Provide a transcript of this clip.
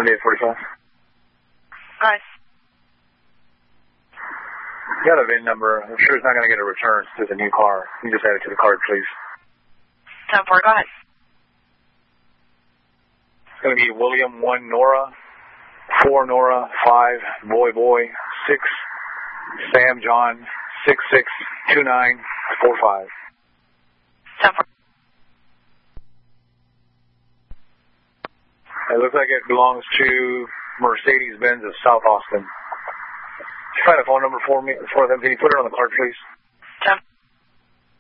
Monday at 45. Right. You got a VIN number. I'm sure it's not going to get a return. It's a new car. You just add it to the card, please. 10-4, go ahead. It's going to be William 1 Nora, 4 Nora, 5 Boy Boy, 6 Sam John, 662945. 10-4. It looks like it belongs to Mercedes-Benz of South Austin. Find a phone number for them. Can you put it on the card, please?